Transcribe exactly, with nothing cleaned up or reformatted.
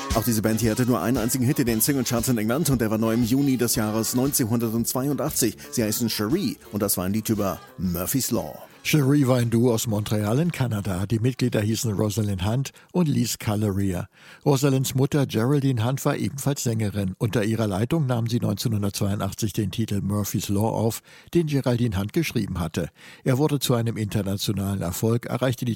Auch diese Band hier hatte nur einen einzigen Hit in den Singlecharts in England und der war neu im Juni des Jahres neunzehnhundertzweiundachtzig. Sie heißen Cherie und das war ein Lied über Murphy's Law. Cherie war ein Duo aus Montreal in Kanada. Die Mitglieder hießen Rosalind Hunt und Lise Calleria. Rosalinds Mutter Geraldine Hunt war ebenfalls Sängerin. Unter ihrer Leitung nahm sie neunzehnhundertzweiundachtzig den Titel Murphy's Law auf, den Geraldine Hunt geschrieben hatte. Er wurde zu einem internationalen Erfolg, erreichte die